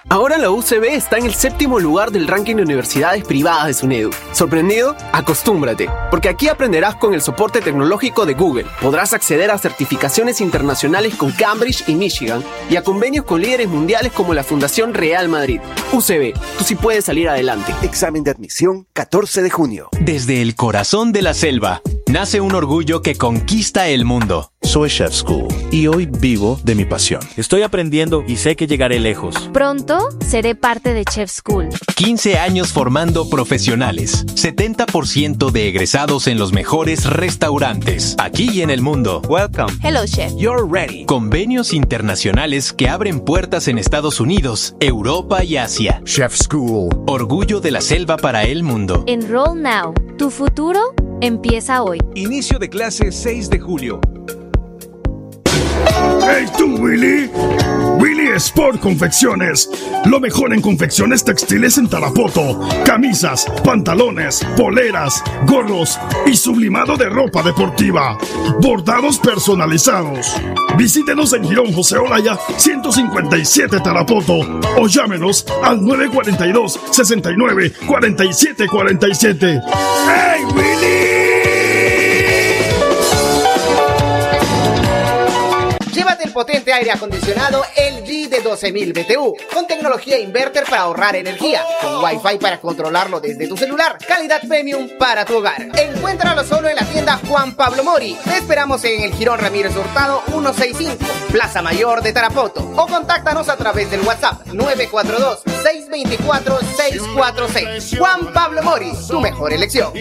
Ahora la UCB está en el 7º lugar del ranking de universidades privadas de SUNEDU. ¿Sorprendido? Acostúmbrate, porque aquí aprenderás con el soporte tecnológico de Google. Podrás acceder a certificaciones internacionales con Cambridge y Michigan y a convenios con líderes mundiales como la Fundación Real Madrid. UCB, tú sí puedes salir adelante. Examen de admisión 14 de junio. Desde el corazón de la selva, nace un orgullo que conquista el mundo. Soy Chef School y hoy vivo de mi pasión. Estoy aprendiendo y sé que llegaré lejos. Pronto seré parte de Chef School. 15 años formando profesionales. 70% de egresados en los mejores restaurantes, aquí y en el mundo. Welcome. Hello, Chef. You're ready. Convenios internacionales que abren puertas en Estados Unidos, Europa y Asia. Chef School. Orgullo de la selva para el mundo. Enroll now. Tu futuro empieza hoy. Inicio de clase 6 de julio. ¡Hey tú, Willy! Willy Sport Confecciones. Lo mejor en confecciones textiles en Tarapoto. Camisas, pantalones, poleras, gorros y sublimado de ropa deportiva. Bordados personalizados. Visítenos en Girón José Olaya 157 Tarapoto o llámenos al 942-69-4747. ¡Hey, Willy! Llévate el potente aire acondicionado LG de 12.000 BTU, con tecnología inverter para ahorrar energía, con Wi-Fi para controlarlo desde tu celular, calidad premium para tu hogar. Encuéntralo solo en la tienda Juan Pablo Mori. Te esperamos en el Girón Ramírez Hurtado 165, Plaza Mayor de Tarapoto, o contáctanos a través del WhatsApp 942-624-646. Juan Pablo Mori, tu mejor elección.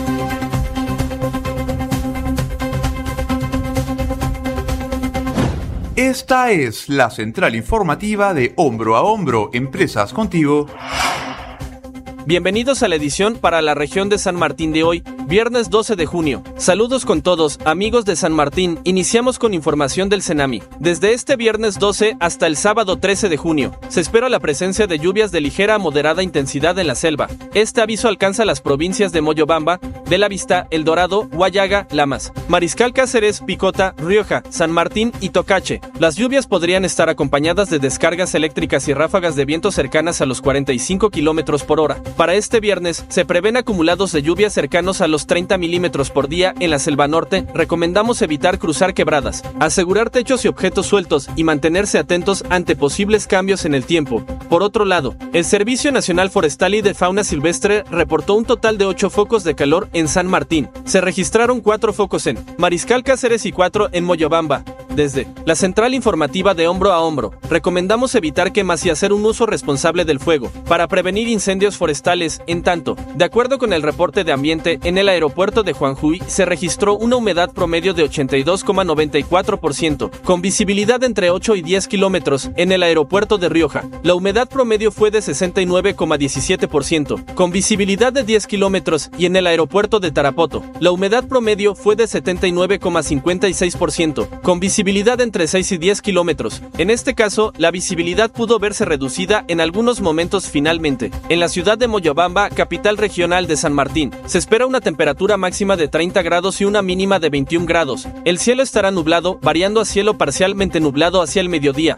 Esta es la central informativa de Hombro a Hombro, Empresas Contigo. Bienvenidos a la edición para la región de San Martín de hoy, viernes 12 de junio. Saludos con todos, amigos de San Martín. Iniciamos con información del Cenami. Desde este viernes 12 hasta el sábado 13 de junio, se espera la presencia de lluvias de ligera a moderada intensidad en la selva. Este aviso alcanza las provincias de Moyobamba, de La Vista, El Dorado, Huallaga, Lamas, Mariscal Cáceres, Picota, Rioja, San Martín y Tocache. Las lluvias podrían estar acompañadas de descargas eléctricas y ráfagas de viento cercanas a los 45 km por hora. Para este viernes, se prevén acumulados de lluvias cercanos a los 30 milímetros por día en la selva norte. Recomendamos evitar cruzar quebradas, asegurar techos y objetos sueltos y mantenerse atentos ante posibles cambios en el tiempo. Por otro lado, el Servicio Nacional Forestal y de Fauna Silvestre reportó un total de 8 focos de calor en San Martín. Se registraron 4 focos en Mariscal Cáceres y 4 en Moyobamba. Desde la central informativa de Hombro a Hombro, recomendamos evitar quemas y hacer un uso responsable del fuego para prevenir incendios forestales. En tanto, de acuerdo con el reporte de ambiente, en el aeropuerto de Juanjuy se registró una humedad promedio de 82,94%, con visibilidad entre 8 y 10 kilómetros. En el aeropuerto de Rioja, la humedad promedio fue de 69,17%, con visibilidad de 10 kilómetros, y en el aeropuerto de Tarapoto, la humedad promedio fue de 79,56%, con visibilidad entre 6 y 10 kilómetros. En este caso, la visibilidad pudo verse reducida en algunos momentos finalmente. En la ciudad de Moyobamba, capital regional de San Martín, se espera una temperatura máxima de 30 grados y una mínima de 21 grados. El cielo estará nublado, variando a cielo parcialmente nublado hacia el mediodía.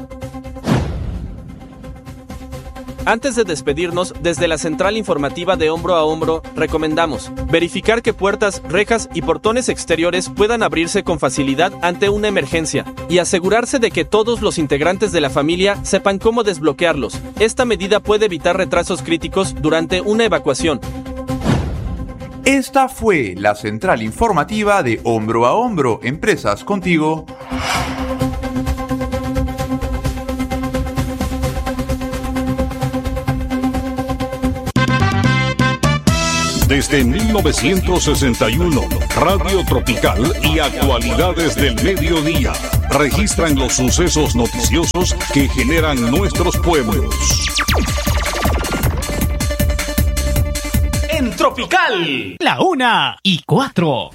Antes de despedirnos, desde la central informativa de Hombro a Hombro, recomendamos verificar que puertas, rejas y portones exteriores puedan abrirse con facilidad ante una emergencia y asegurarse de que todos los integrantes de la familia sepan cómo desbloquearlos. Esta medida puede evitar retrasos críticos durante una evacuación. Esta fue la central informativa de Hombro a Hombro, Empresas Contigo. Desde 1961, Radio Tropical y actualidades del mediodía registran los sucesos noticiosos que generan nuestros pueblos. En Tropical, la 1:04.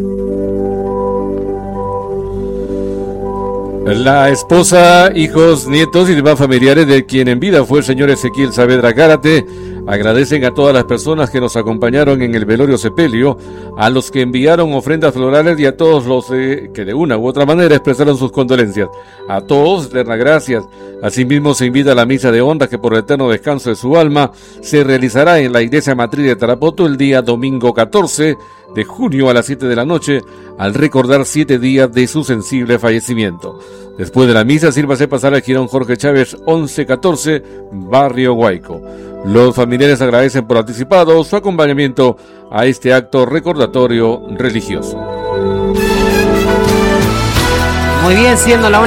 La esposa, hijos, nietos y demás familiares de quien en vida fue el señor Ezequiel Saavedra Gárate Agradecen a todas las personas que nos acompañaron en el velorio sepelio, a los que enviaron ofrendas florales y a todos los que de una u otra manera expresaron sus condolencias. A todos, eternas gracias. Asimismo se invita a la misa de honra que por el eterno descanso de su alma se realizará en la iglesia matriz de Tarapoto el día domingo 14 de junio a las 7 de la noche, al recordar 7 días de su sensible fallecimiento. Después de la misa, sírvase pasar al Jirón Jorge Chávez 1114, Barrio Guayco. Los familiares agradecen por anticipado su acompañamiento a este acto recordatorio religioso. Muy bien, siendo la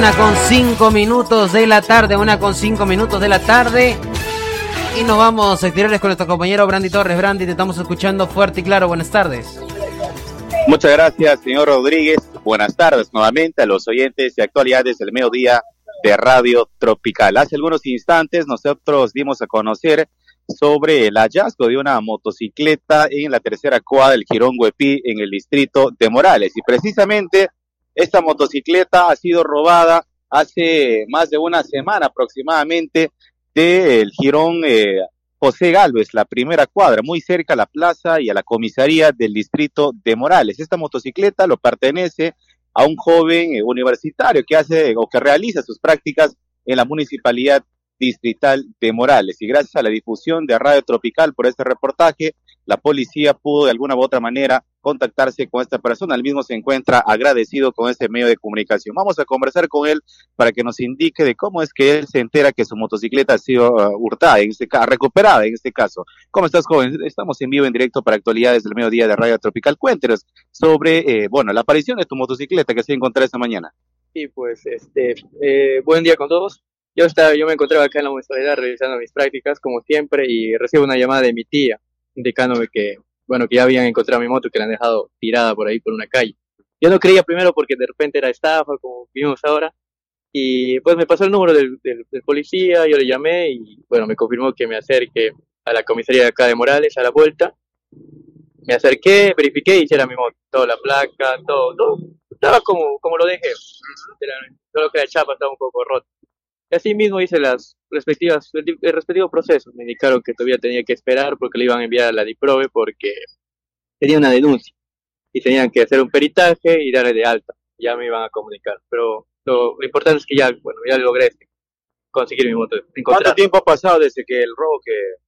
1:05 de la tarde, 1:05 de la tarde. Y nos vamos a exteriores con nuestro compañero Brandy Torres. Brandy, te estamos escuchando fuerte y claro. Buenas tardes. Muchas gracias, señor Rodríguez. Buenas tardes nuevamente a los oyentes de Actualidades del Mediodía de Radio Tropical. Hace algunos instantes nosotros dimos a conocer sobre el hallazgo de una motocicleta en la tercera cuadra del Jirón Huepí en el distrito de Morales. Y precisamente esta motocicleta ha sido robada hace más de una semana aproximadamente del Jirón José Gálvez, la primera cuadra, muy cerca a la plaza y a la comisaría del distrito de Morales. Esta motocicleta lo pertenece a un joven universitario que hace o que realiza sus prácticas en la municipalidad distrital de Morales. Y gracias a la difusión de Radio Tropical por este reportaje, la policía pudo de alguna u otra manera contactarse con esta persona. Él mismo se encuentra agradecido con este medio de comunicación. Vamos a conversar con él para que nos indique de cómo es que él se entera que su motocicleta ha sido hurtada, recuperada en este caso. ¿Cómo estás, joven? Estamos en vivo, en directo para Actualidades del Mediodía de Radio Tropical. Cuéntenos sobre, la aparición de tu motocicleta que se encontró esta mañana. Sí, pues, buen día con todos. Yo me encontraba acá en la municipalidad realizando mis prácticas, como siempre, y recibo una llamada de mi tía, indicándome que ya habían encontrado mi moto, que la han dejado tirada por ahí por una calle. Yo no creía primero porque de repente era estafa, como vimos ahora, y pues me pasó el número del policía, yo le llamé y me confirmó que me acerque a la comisaría de acá de Morales, a la vuelta. Me acerqué, verifiqué y hiciera mi moto, toda la placa, todo, estaba como lo dejé, solo que la chapa estaba un poco rota. Y así mismo hice el respectivo proceso. Me indicaron que todavía tenía que esperar porque le iban a enviar a la DIPROVE porque tenía una denuncia y tenían que hacer un peritaje y darle de alta. Ya me iban a comunicar, pero lo importante es que ya logré conseguir mi moto. ¿Cuánto tiempo ha pasado desde que el robo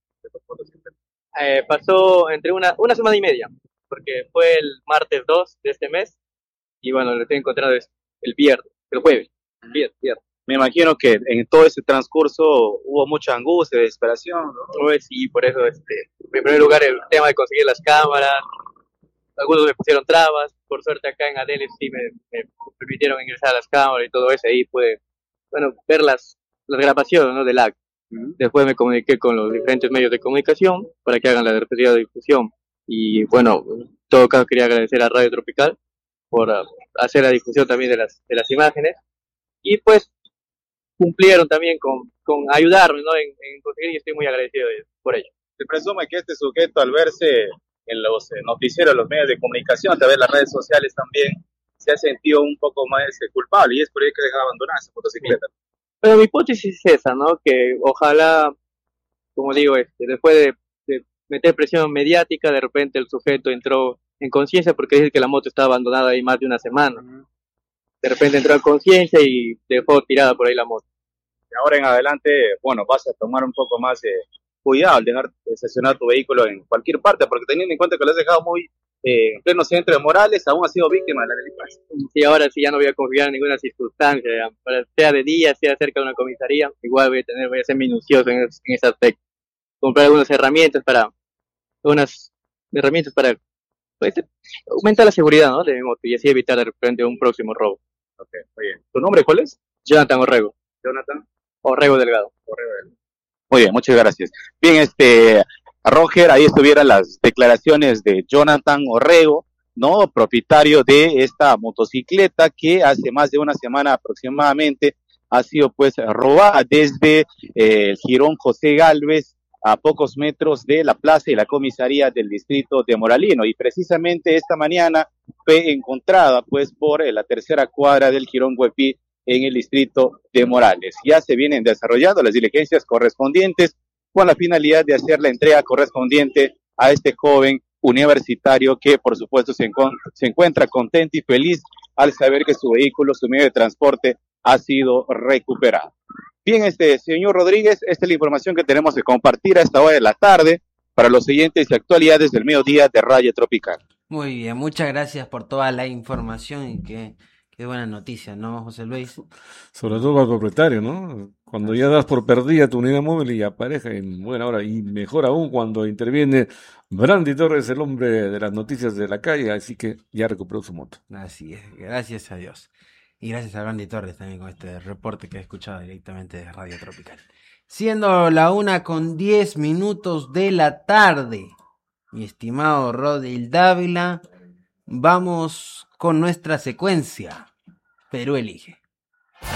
pasó entre una semana y media, porque fue el martes 2 de este mes y lo estoy encontrando el jueves. Me imagino que en todo ese transcurso hubo mucha angustia, desesperación, ¿no? Pues sí, por eso, en primer lugar, el tema de conseguir las cámaras. Algunos me pusieron trabas. Por suerte, acá en Adeles sí me permitieron ingresar a las cámaras y todo eso. Ahí pude, ver las grabaciones, ¿no?, del acto. Después me comuniqué con los diferentes medios de comunicación para que hagan la respectiva difusión. Y, en todo caso, quería agradecer a Radio Tropical por hacer la difusión también de las imágenes. Y, pues, cumplieron también con ayudarme, ¿no?, en conseguir, y estoy muy agradecido por ello. Se presume que este sujeto, al verse en los noticieros, los medios de comunicación, a través de las redes sociales también, se ha sentido un poco más culpable, y es por ello que deja abandonar su motocicleta. Pero mi hipótesis es esa, ¿no?, que ojalá, como digo, después de meter presión mediática, de repente el sujeto entró en conciencia, porque dice que la moto estaba abandonada ahí más de una semana. De repente entró en conciencia y dejó tirada por ahí la moto. De ahora en adelante, vas a tomar un poco más de cuidado al dejar estacionar tu vehículo en cualquier parte, porque teniendo en cuenta que lo has dejado muy en pleno centro de Morales, aún has sido víctima de la delincuencia. Sí, ahora sí ya no voy a confiar en ninguna circunstancia, sea de día, sea cerca de una comisaría, igual voy a ser minucioso en ese aspecto. Comprar algunas herramientas para aumentar la seguridad, ¿no?, de mi moto y así evitar de repente un próximo robo. Ok, muy bien. ¿Tu nombre cuál es? Jonathan Orrego. Jonathan Orrego Delgado. Muy bien, muchas gracias. Bien, Roger, ahí estuvieran las declaraciones de Jonathan Orrego, ¿no?, propietario de esta motocicleta que hace más de una semana aproximadamente ha sido robada desde el Jirón José Gálvez, a pocos metros de la plaza y la comisaría del distrito de Moralino, y precisamente esta mañana fue encontrada por la tercera cuadra del Jirón Huepí en el distrito de Morales. Ya se vienen desarrollando las diligencias correspondientes con la finalidad de hacer la entrega correspondiente a este joven universitario que por supuesto se encuentra contento y feliz al saber que su vehículo, su medio de transporte ha sido recuperado. Bien, señor Rodríguez, esta es la información que tenemos que compartir a esta hora de la tarde para los siguientes y actualidades del mediodía de Radio Tropical. Muy bien, muchas gracias por toda la información y qué buena noticia, ¿no, José Luis? Sobre todo para el propietario, ¿no? Cuando ya das por perdida tu unidad móvil y apareja en buena hora, y mejor aún cuando interviene Brandy Torres, el hombre de las noticias de la calle, así que ya recuperó su moto. Así es, gracias a Dios. Y gracias a Brandy Torres también con este reporte que he escuchado directamente de Radio Tropical. Siendo la 1:10 de la tarde, mi estimado Rodil Dávila, vamos con nuestra secuencia. Perú elige.